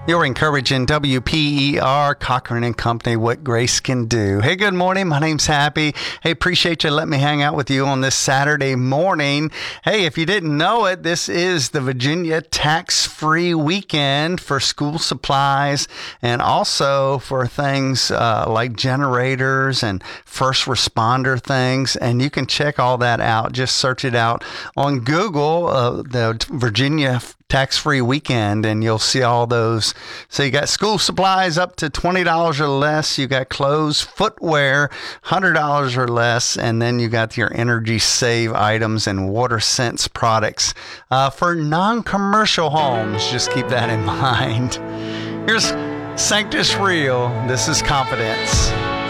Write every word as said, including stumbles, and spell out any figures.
You're encouraging W P E R, Cochran and Company, what grace can do. Hey, good morning. My name's Happy. Hey, appreciate you letting me hang out with you on this Saturday morning. Hey, if you didn't know it, this is the Virginia tax-free weekend for school supplies and also for things uh, like generators and first responder things. And you can check all that out. Just search it out on Google, uh, the Virginia tax-free weekend, and you'll see all those. So you got school supplies up to twenty dollars or less. You got clothes, footwear, one hundred dollars or less. And then you got your energy save items and water sense products uh, for non-commercial homes. Just keep that in mind. Here's Sanctus Real. This is Confidence.